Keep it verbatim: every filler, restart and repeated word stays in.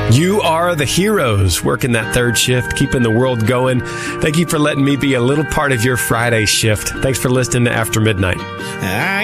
You are the heroes working that third shift, keeping the world going. Thank you for letting me be a little part of your Friday shift. Thanks for listening to After Midnight. I